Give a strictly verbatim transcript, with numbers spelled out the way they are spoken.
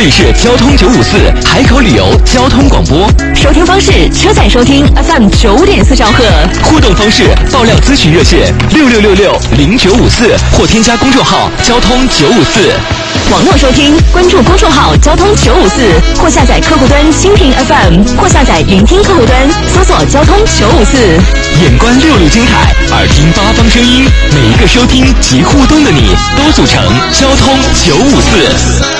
里是交通九五四海口旅游交通广播。 收听方式：车载收听 F M 九五点四兆赫。 互动方式：爆料咨询热线六六六六零九五四或添加公众号交通九五四。 网络收听，关注公众号交通九五四或下载客户端蜻蜓 F M 或下载云听客户端，搜索交通九五四。 眼观六路精彩，耳听八方声音，每一个收听及互动的你，都组成交通九五四。